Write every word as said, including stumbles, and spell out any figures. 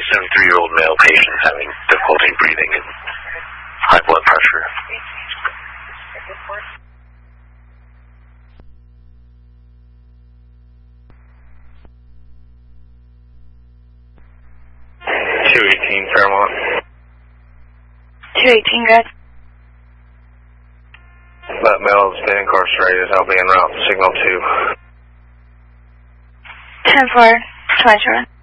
seventy-three-year-old male patient having difficulty breathing and high blood pressure. two eighteen Fairmont. two eighteen, good. That male has been incarcerated. I'll be en route to signal two. ten four, twenty-two.